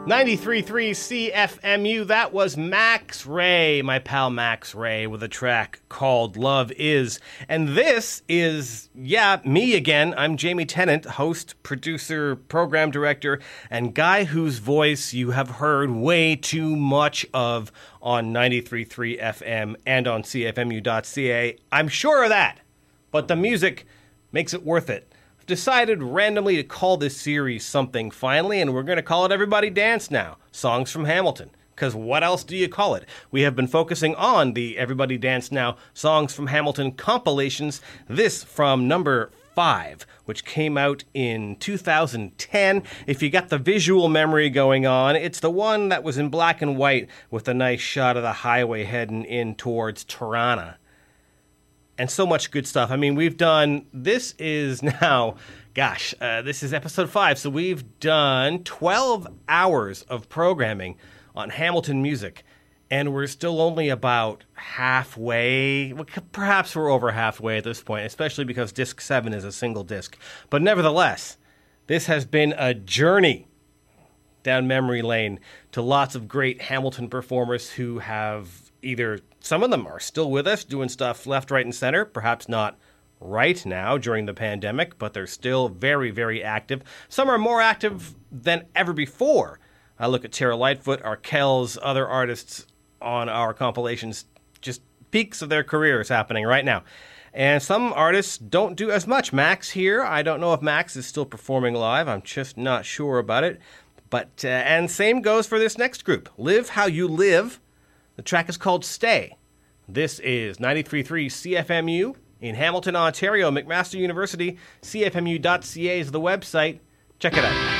93.3 CFMU, that was Max Ray, my pal Max Ray, with a track called Love Is. And this is, me again. I'm Jamie Tennant, host, producer, program director, and guy whose voice you have heard way too much of on 93.3 FM and on CFMU.ca. I'm sure of that, but the music makes it worth it. Decided randomly to call this series something finally, and we're going to call it Everybody Dance Now, Songs from Hamilton. Because what else do you call it? We have been focusing on the Everybody Dance Now, Songs from Hamilton compilations, this from number 5, which came out in 2010. If you got the visual memory going on, it's the one that was in black and white with a nice shot of the highway heading in towards Tirana. And so much good stuff. I mean, we've done, this is now, this is episode 5, so we've done 12 hours of programming on Hamilton music, and we're still only about halfway, perhaps we're over halfway at this point, especially because disc 7 is a single disc. But nevertheless, this has been a journey down memory lane to lots of great Hamilton performers who have either, some of them are still with us doing stuff left, right, and center, perhaps not right now during the pandemic, but they're still very, very active. Some are more active than ever before. I look at Tara Lightfoot, Arkells, other artists on our compilations, just peaks of their careers happening right now. And some artists don't do as much. Max here, I don't know if Max is still performing live. I'm just not sure about it. But and same goes for this next group, Live How You Live. The track is called Stay. This is 93.3 CFMU in Hamilton, Ontario, McMaster University. CFMU.ca is the website. Check it out.